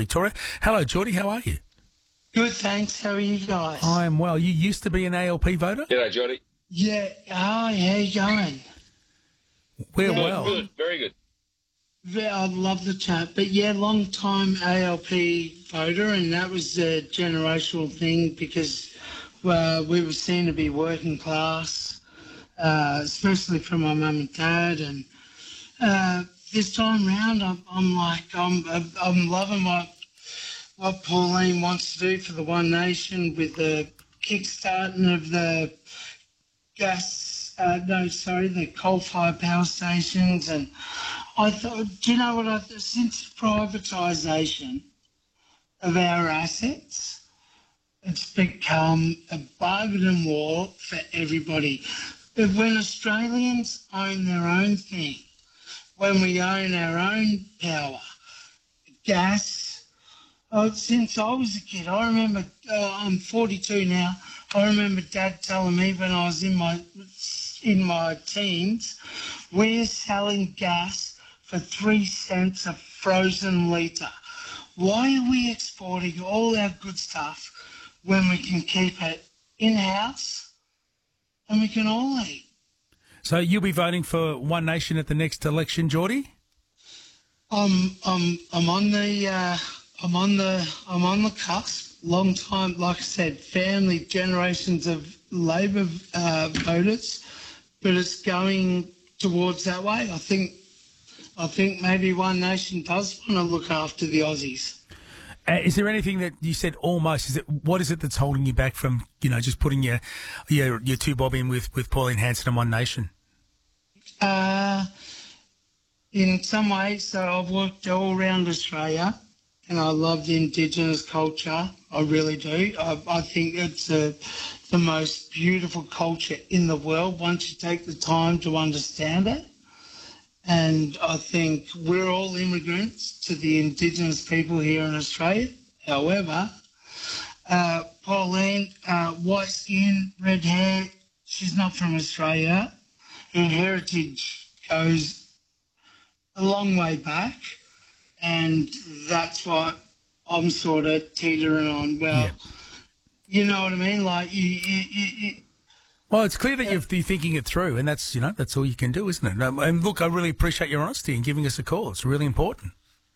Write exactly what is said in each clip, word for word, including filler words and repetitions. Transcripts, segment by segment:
Victoria. Hello, Geordie. How are you? Good, thanks. How are you guys? I'm well. You used to be an A L P voter? G'day, Jody. Yeah. Hi, how you going? We're Yeah, well. Good, very good. Yeah, I love the chat. But yeah, long time A L P voter, and that was a generational thing because uh, we were seen to be working class, uh, especially from my mum and dad. And uh, this time round, I'm, I'm like, I'm, I'm loving what what Pauline wants to do for the One Nation with the kickstarting of the gas, uh, no, sorry, the coal-fired power stations. And I thought, do you know what I thought? Since privatisation of our assets, it's become a bargaining war for everybody. But when Australians own their own thing, when we own our own power, gas, oh, since I was a kid, I remember, uh, I'm forty-two now, I remember Dad telling me when I was in my in my teens, we're selling gas for three cents a frozen litre. Why are we exporting all our good stuff when we can keep it in-house and we can all eat? So you'll be voting for One Nation at the next election, Geordie? I'm I'm I'm on the uh, I'm on the I'm on the cusp. Long time, like I said, family generations of Labor uh, voters, but it's going towards that way. I think I think maybe One Nation does want to look after the Aussies. Uh, is there anything that you said almost? Is it what is it that's holding you back from you know just putting your your your two bob in with with Pauline Hanson and One Nation? Uh, in some ways, so I've worked all around Australia. And I love the Indigenous culture. I really do. I, I think it's a, the most beautiful culture in the world once you take the time to understand it. And I think we're all immigrants to the Indigenous people here in Australia. However, uh, Pauline, uh, white skin, red hair, she's not from Australia. Her heritage goes a long way back. And that's what I'm sort of teetering on. Well, yeah. You know what I mean? Like, you... you, you, you well, it's clear that yeah. you're, you're thinking it through, and that's, you know, that's all you can do, isn't it? And look, I really appreciate your honesty in giving us a call. It's really important.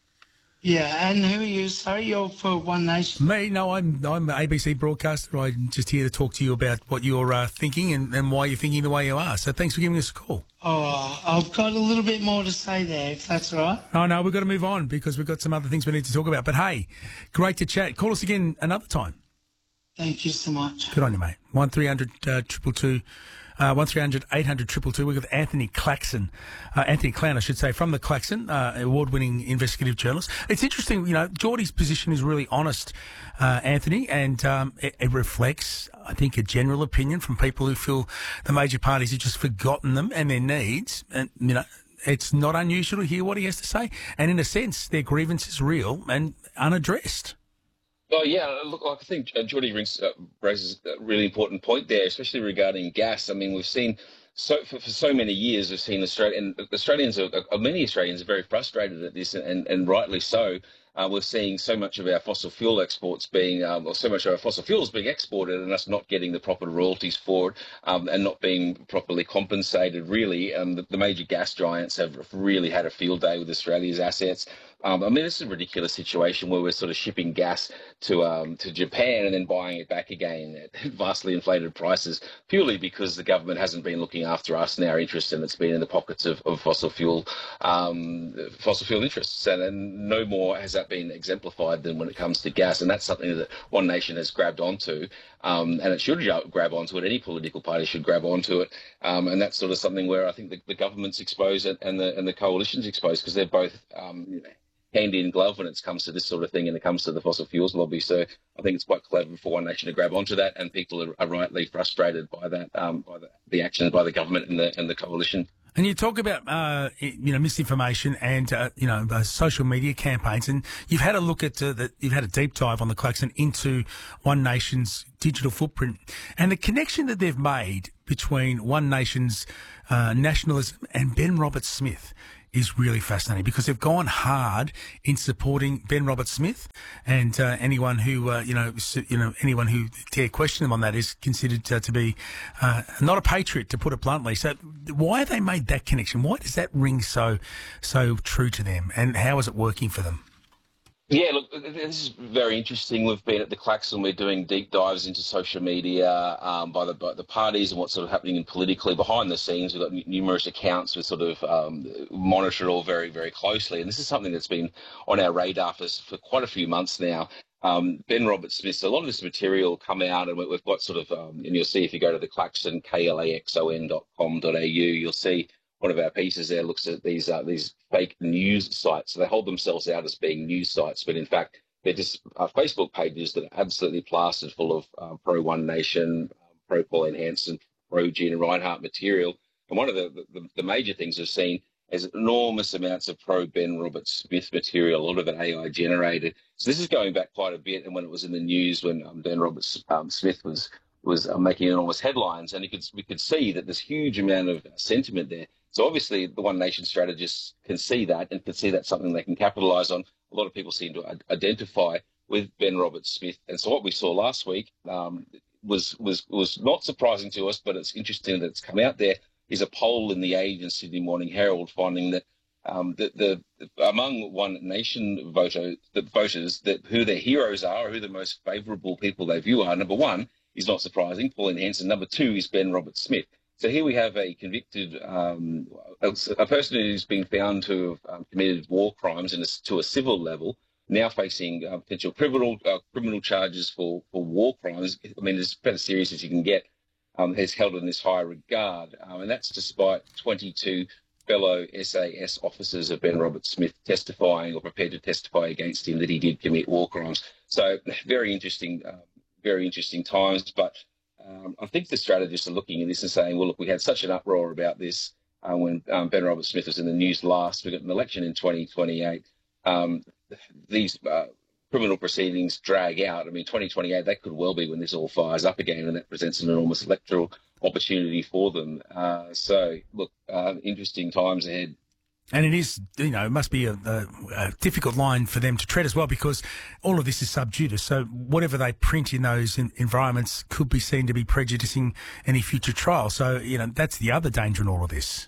Yeah, and who are you? Sorry, you're for One Nation? Me? No, I'm I'm an A B C broadcaster. I'm just here to talk to you about what you're uh, thinking and, and why you're thinking the way you are. So thanks for giving us a call. Oh, I've got a little bit more to say there, if that's all right. Oh, no, we've got to move on because we've got some other things we need to talk about. But, hey, great to chat. Call us again another time. Thank you so much. Good on you, mate. one three hundred two two two. Uh, one three hundred eight hundred two two two. We've got Anthony Claxon, uh, Anthony Clown, I should say, from the Claxon, uh, award-winning investigative journalist. It's interesting, you know, Geordie's position is really honest, uh, Anthony, and um, it, it reflects, I think, a general opinion from people who feel the major parties have just forgotten them and their needs. And, you know, it's not unusual to hear what he has to say. And in a sense, their grievance is real and unaddressed. Oh, yeah, look, I think Geordie rings, uh, raises a really important point there, especially regarding gas. I mean, we've seen so for, for so many years, we've seen Australian, Australians, are, are, many Australians are very frustrated at this, and, and rightly so. Uh, we're seeing so much of our fossil fuel exports being, um, or so much of our fossil fuels being exported and us not getting the proper royalties for it um, and not being properly compensated, really. Um, the, the major gas giants have really had a field day with Australia's assets. Um, I mean, this is a ridiculous situation where we're sort of shipping gas to um, to Japan and then buying it back again at vastly inflated prices, purely because the government hasn't been looking after us and our interests, and it's been in the pockets of, of fossil fuel um, fossil fuel interests. And, and no more has that been exemplified than when it comes to gas. And that's something that One Nation has grabbed onto, um, and it should grab onto it. Any political party should grab onto it. Um, and that's sort of something where I think the, the government's exposed and the and the coalition's exposed, because they're both um, you know, hand in glove when it comes to this sort of thing and it comes to the fossil fuels lobby. So I think it's quite clever for One Nation to grab onto that, and people are, are rightly frustrated by that, um, by the, the actions by the government and the and the coalition. And you talk about, uh, you know, misinformation and, uh, you know, uh, social media campaigns, and you've had a look at uh, the, you've had a deep dive on the Claxon into One Nation's digital footprint and the connection that they've made between One Nation's uh, nationalism and Ben Roberts-Smith is really fascinating because they've gone hard in supporting Ben Roberts-Smith, and uh, anyone who uh, you know you know anyone who dare question them on that is considered uh, to be uh, not a patriot, to put it bluntly. So why have they made that connection? Why does that ring so so true to them, and how is it working for them? Yeah, look, this is very interesting. We've been at the Klaxon. We're doing deep dives into social media um, by, the, by the parties and what's sort of happening in politically behind the scenes. We've got n- numerous accounts we sort of um, monitor it all very, very closely. And this is something that's been on our radar for, for quite a few months now. Um, Ben Roberts-Smith, so a lot of this material come out, and we, we've got sort of, um, and you'll see if you go to the Klaxon, K L A X O N dot com dot A U, you'll see one of our pieces there looks at these uh, these fake news sites. So they hold themselves out as being news sites, but in fact, they're just uh, Facebook pages that are absolutely plastered full of uh, pro-One Nation, uh, pro-Pauline Hanson, pro-Gina Reinhart material. And one of the, the, the major things we've seen is enormous amounts of pro-Ben Roberts-Smith material, a lot of it A I generated. So this is going back quite a bit, and when it was in the news, when um, Ben Roberts-Smith um, was was uh, making enormous headlines, and you could, we could see that there's huge amount of sentiment there. So obviously the One Nation strategists can see that and can see that's something they can capitalise on. A lot of people seem to identify with Ben Roberts-Smith. And so what we saw last week um, was, was, was not surprising to us, but it's interesting that it's come out there, is a poll in The Age and Sydney Morning Herald finding that um, the, the, among One Nation voter, the voters, that who their heroes are, or who the most favourable people they view are, number one is not surprising, Pauline Hanson. Number two is Ben Roberts-Smith. So here we have a convicted, um, a, a person who's been found to have um, committed war crimes in a, to a civil level, now facing uh, potential criminal uh, criminal charges for, for war crimes. I mean, it's about as serious as you can get. Um, is held in this high regard, um, and that's despite twenty-two fellow S A S officers of Ben Roberts-Smith testifying or prepared to testify against him that he did commit war crimes. So very interesting, uh, very interesting times, but. Um, I think the strategists are looking at this and saying, well, look, we had such an uproar about this uh, when um, Ben Roberts-Smith was in the news last. We've got an election in twenty twenty-eight. Um, these uh, criminal proceedings drag out. I mean, twenty twenty-eight, that could well be when this all fires up again, and that presents an enormous electoral opportunity for them. Uh, so, look, uh, interesting times ahead. And it is, you know, it must be a, a, a difficult line for them to tread as well, because all of this is sub judice. So whatever they print in those in, environments could be seen to be prejudicing any future trial. So, you know, that's the other danger in all of this.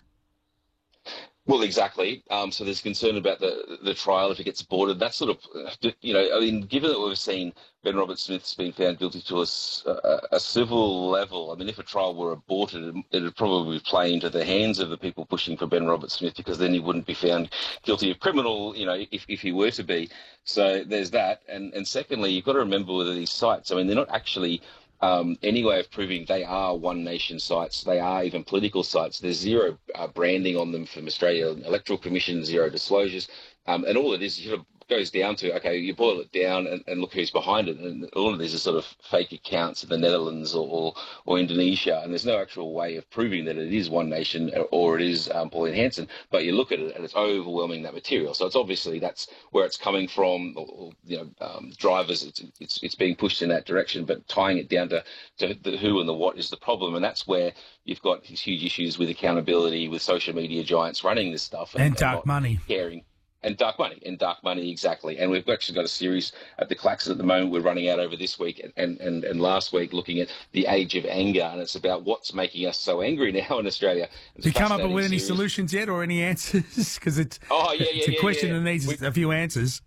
Well, exactly. Um, so there's concern about the the trial if it gets aborted. That sort of, you know, I mean, given that we've seen Ben Roberts-Smith's been found guilty to a, a, a civil level, I mean, if a trial were aborted, it would probably play into the hands of the people pushing for Ben Roberts-Smith, because then he wouldn't be found guilty of criminal, you know, if, if he were to be. So there's that. And, and secondly, you've got to remember with these sites, I mean, they're not actually Um, any way of proving they are One Nation sites. They are even political sites. There's zero uh, branding on them from Australia Electoral Commission, zero disclosures. Um, and all it is, sort of goes down to, okay, you boil it down and, and look who's behind it. And all of these are sort of fake accounts in the Netherlands or, or, or Indonesia. And there's no actual way of proving that it is One Nation or it is um, Pauline Hanson. But you look at it and it's overwhelming, that material. So it's obviously that's where it's coming from. Or, or, you know, um, drivers, it's, it's it's being pushed in that direction. But tying it down to, to the who and the what is the problem. And that's where you've got these huge issues with accountability, with social media giants running this stuff. And, and dark and money. Caring. And dark money, and dark money, exactly. And we've actually got a series at the Klaxon at the moment we're running out over this week and, and, and last week, looking at the age of anger, and it's about what's making us so angry now in Australia. Have you come up with any series. solutions yet or any answers? Because it's, oh, yeah, yeah, it's a yeah, question yeah. that needs we, a few answers.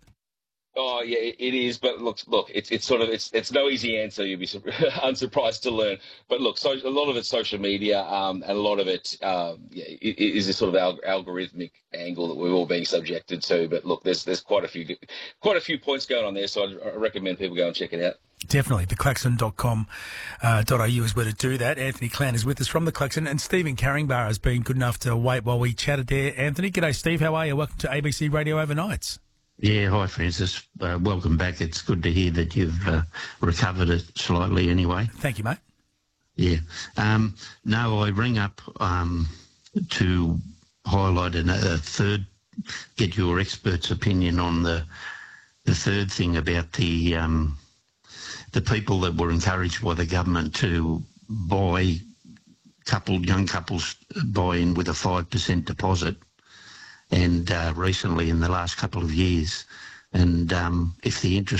Oh yeah, it is. But look, look, it's it's sort of it's it's no easy answer. You'd be unsurprised to learn. But look, so a lot of it's social media, um, and a lot of it, um, yeah, it, it is this sort of alg- algorithmic angle that we're all being subjected to. But look, there's there's quite a few quite a few points going on there. So I'd, I recommend people go and check it out. Definitely. the klaxon dot com dot a u is where to do that. Anthony Clown is with us from the Klaxon, and Stephen Carringbar has been good enough to wait while we chatted there. Anthony, g'day, Steve. How are you? Welcome to A B C Radio Overnights. Yeah, hi Francis. Uh, welcome back. It's good to hear that you've uh, recovered it slightly anyway. Thank you, mate. Yeah. Um, no, I ring up um, to highlight a third, get your expert's opinion on the the third thing about the um, the people that were encouraged by the government to buy, couple young couples buy in with a five percent deposit. and uh, recently in the last couple of years. And um, if the interest